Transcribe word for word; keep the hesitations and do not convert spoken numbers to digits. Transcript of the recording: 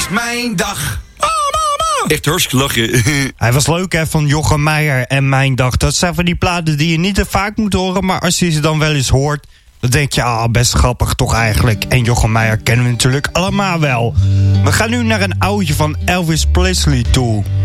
is mijn dag. Oh, mama. Echt hartstikke lachen. Hij was leuk, hè, van Jochem Meijer en Mijn Dag. Dat zijn van die platen die je niet te vaak moet horen, maar als je ze dan wel eens hoort, dan denk je, ah, best grappig toch eigenlijk. En Jochem Meijer kennen we natuurlijk allemaal wel. We gaan nu naar een oudje van Elvis Presley toe.